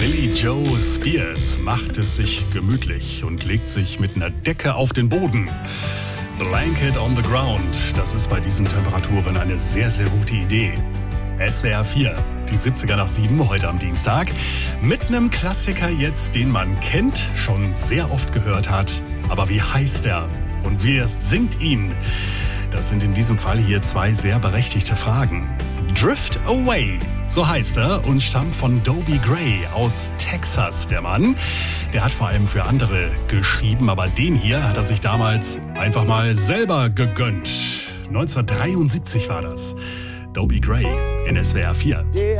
Billie Joe Spears macht es sich gemütlich und legt sich mit einer Decke auf den Boden. Blanket on the ground, das ist bei diesen Temperaturen eine sehr, sehr gute Idee. SWR 4, die 70er nach 7, heute am Dienstag. Mit einem Klassiker jetzt, den man kennt, schon sehr oft gehört hat. Aber wie heißt er? Und wer singt ihn? Das sind in diesem Fall hier zwei sehr berechtigte Fragen. Drift Away, so heißt er und stammt von Dobie Gray aus Texas, der Mann. Der hat vor allem für andere geschrieben, aber den hier hat er sich damals einfach mal selber gegönnt. 1973 war das. Dobie Gray in SWR 4.